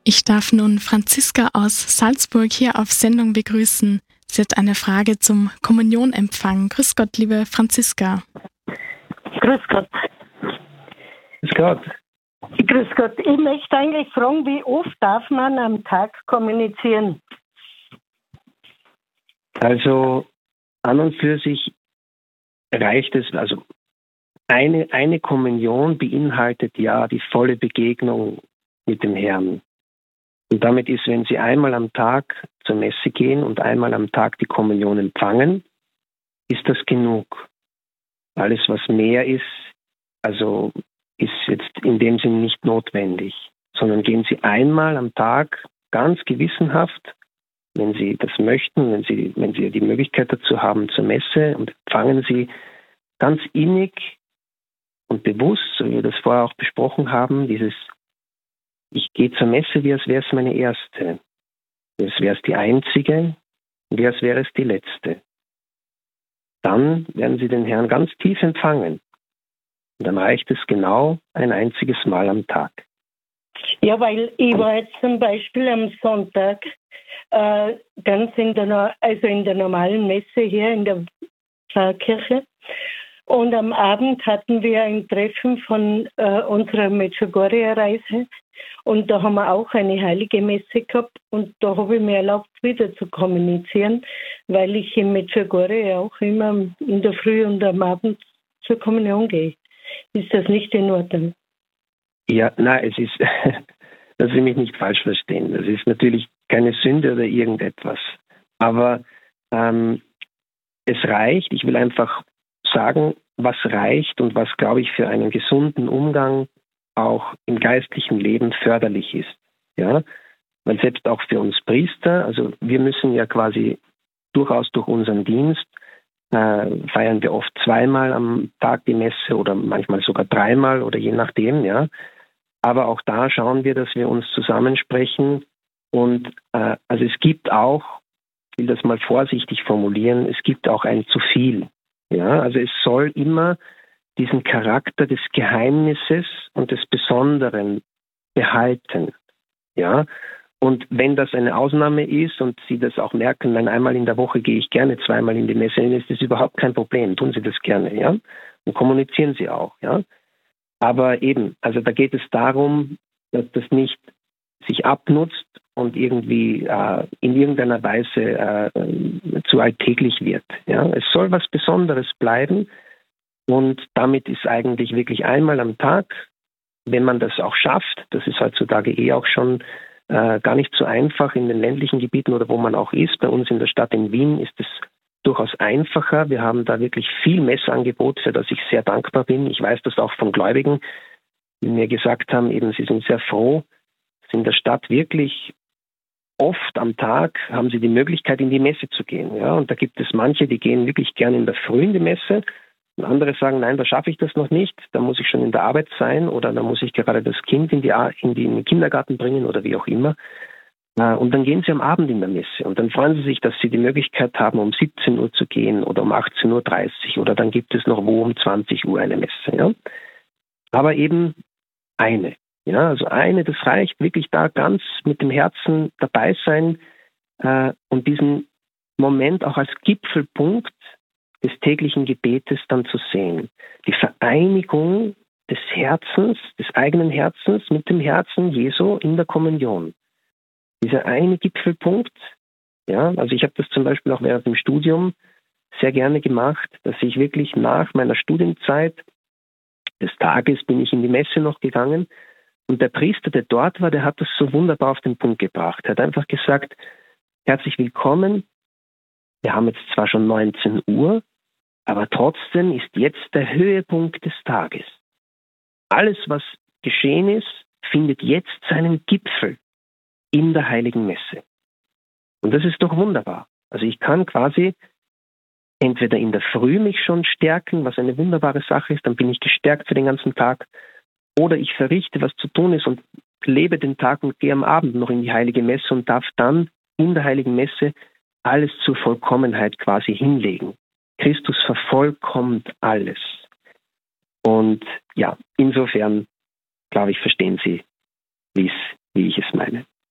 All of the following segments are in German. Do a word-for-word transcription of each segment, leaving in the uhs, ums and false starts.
Ich darf nun Franziska aus Salzburg hier auf Sendung begrüßen. Sie hat eine Frage zum Kommunionempfang. Grüß Gott, liebe Franziska. Grüß Gott. Grüß Gott. Grüß Gott. Ich möchte eigentlich fragen, wie oft darf man am Tag kommunizieren? Also an und für sich reicht es, also eine, eine Kommunion beinhaltet ja die volle Begegnung mit dem Herrn. Und damit ist, wenn Sie einmal am Tag zur Messe gehen und einmal am Tag die Kommunion empfangen, ist das genug. Alles, was mehr ist, also ist jetzt in dem Sinne nicht notwendig, sondern gehen Sie einmal am Tag ganz gewissenhaft, wenn Sie das möchten, wenn Sie, wenn Sie die Möglichkeit dazu haben, zur Messe und empfangen Sie ganz innig und bewusst, so wie wir das vorher auch besprochen haben, dieses Ich gehe zur Messe, wie als wäre es meine erste, wie als wäre es die einzige, wie als wäre es die letzte. Dann werden Sie den Herrn ganz tief empfangen. Und dann reicht es genau ein einziges Mal am Tag. Ja, weil ich war jetzt zum Beispiel am Sonntag äh, ganz in der, also in der normalen Messe hier in der Pfarrkirche. Und am Abend hatten wir ein Treffen von äh, unserer Medjugorje-Reise. Und da haben wir auch eine heilige Messe gehabt. Und da habe ich mir erlaubt, wieder zu kommunizieren, weil ich in Medjugorje auch immer in der Früh und am Abend zur Kommunion gehe. Ist das nicht in Ordnung? Ja, nein, es ist, dass Sie mich nicht falsch verstehen. Das ist natürlich keine Sünde oder irgendetwas. Aber ähm, es reicht, ich will einfach sagen, was reicht und was, glaube ich, für einen gesunden Umgang auch im geistlichen Leben förderlich ist. Ja? Weil selbst auch für uns Priester, also wir müssen ja quasi durchaus durch unseren Dienst, äh, feiern wir oft zweimal am Tag die Messe oder manchmal sogar dreimal oder je nachdem. Ja? Aber auch da schauen wir, dass wir uns zusammensprechen und äh, also es gibt auch, ich will das mal vorsichtig formulieren, es gibt auch ein zu viel. Ja, also es soll immer diesen Charakter des Geheimnisses und des Besonderen behalten. Ja, und wenn das eine Ausnahme ist und Sie das auch merken, nein, einmal in der Woche gehe ich gerne zweimal in die Messe, dann ist das überhaupt kein Problem. Tun Sie das gerne, ja, und kommunizieren Sie auch, ja. Aber eben, also da geht es darum, dass das nicht sich abnutzt und irgendwie äh, in irgendeiner Weise äh, zu alltäglich wird. Ja? Es soll was Besonderes bleiben und damit ist eigentlich wirklich einmal am Tag, wenn man das auch schafft, das ist heutzutage eh auch schon äh, gar nicht so einfach in den ländlichen Gebieten oder wo man auch ist. Bei uns in der Stadt in Wien ist es durchaus einfacher. Wir haben da wirklich viel Messangebot, für das ich sehr dankbar bin. Ich weiß das auch von Gläubigen, die mir gesagt haben, eben sie sind sehr froh, dass in der Stadt wirklich oft am Tag haben sie die Möglichkeit, in die Messe zu gehen. Ja? Und da gibt es manche, die gehen wirklich gerne in der Früh in die Messe. Und andere sagen, nein, da schaffe ich das noch nicht. Da muss ich schon in der Arbeit sein oder da muss ich gerade das Kind in, die, in, die, in den Kindergarten bringen oder wie auch immer. Und dann gehen sie am Abend in der Messe. Und dann freuen sie sich, dass sie die Möglichkeit haben, um siebzehn Uhr zu gehen oder um achtzehn Uhr dreißig. Oder dann gibt es noch wo um zwanzig Uhr eine Messe. Ja? Aber eben eine. Ja, also eine, das reicht wirklich da ganz mit dem Herzen dabei sein äh, und diesen Moment auch als Gipfelpunkt des täglichen Gebetes dann zu sehen. Die Vereinigung des Herzens, des eigenen Herzens mit dem Herzen Jesu in der Kommunion. Dieser eine Gipfelpunkt, ja, also ich habe das zum Beispiel auch während dem Studium sehr gerne gemacht, dass ich wirklich nach meiner Studienzeit des Tages bin ich in die Messe noch gegangen. Und der Priester, der dort war, der hat das so wunderbar auf den Punkt gebracht. Er hat einfach gesagt, herzlich willkommen, wir haben jetzt zwar schon neunzehn Uhr, aber trotzdem ist jetzt der Höhepunkt des Tages. Alles, was geschehen ist, findet jetzt seinen Gipfel in der Heiligen Messe. Und das ist doch wunderbar. Also ich kann quasi entweder in der Früh mich schon stärken, was eine wunderbare Sache ist, dann bin ich gestärkt für den ganzen Tag, oder ich verrichte, was zu tun ist und lebe den Tag und gehe am Abend noch in die Heilige Messe und darf dann in der Heiligen Messe alles zur Vollkommenheit quasi hinlegen. Christus vervollkommt alles. Und ja, insofern, glaube ich, verstehen Sie, wie ich es meine.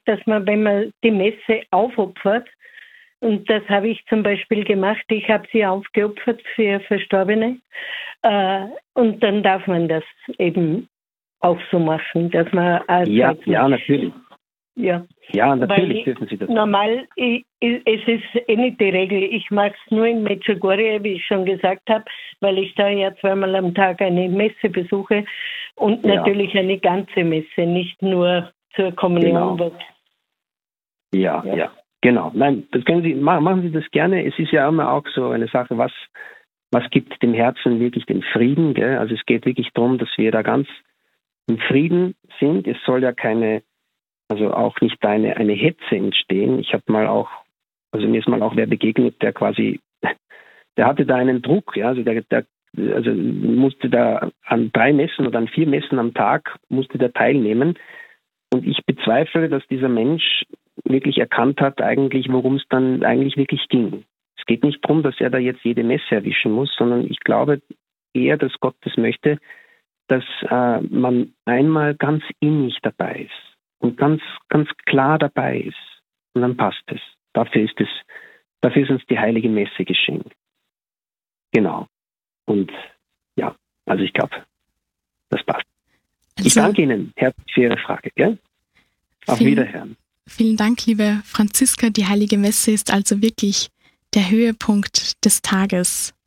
dass man, wenn man die Messe aufopfert, und das habe ich zum Beispiel gemacht, ich habe sie aufgeopfert für Verstorbene, äh, und dann darf man das eben auch so machen, dass man... Äh, ja, ja, natürlich. Ja, ja natürlich Weil dürfen Sie das. Normal, ich, ich, es ist eh nicht die Regel. Ich mag es nur in Medjugorje, wie ich schon gesagt habe, weil ich da ja zweimal am Tag eine Messe besuche und ja. natürlich eine ganze Messe, nicht nur zur Kommunion. Genau. Ja, ja, ja, genau. Nein, das können Sie, machen Sie das gerne. Es ist ja immer auch so eine Sache, was, was gibt dem Herzen wirklich den Frieden, gell? Also es geht wirklich darum, dass wir da ganz im Frieden sind. Es soll ja keine Also auch nicht eine, eine Hetze entstehen. Ich habe mal auch, also mir ist mal auch wer begegnet, der quasi, der hatte da einen Druck, ja, also der, der also musste da an drei Messen oder an vier Messen am Tag musste der teilnehmen. Und ich bezweifle, dass dieser Mensch wirklich erkannt hat, eigentlich, worum es dann eigentlich wirklich ging. Es geht nicht darum, dass er da jetzt jede Messe erwischen muss, sondern ich glaube eher, dass Gott das möchte, dass äh, man einmal ganz innig dabei ist. Und ganz, ganz klar dabei ist. Und dann passt es. Dafür ist es, dafür ist uns die heilige Messe geschenkt. Genau. Und ja, also ich glaube, das passt. Also, ich danke Ihnen herzlich für Ihre Frage. Gell? Auf vielen, Wiederhören. Vielen Dank, liebe Franziska. Die heilige Messe ist also wirklich der Höhepunkt des Tages.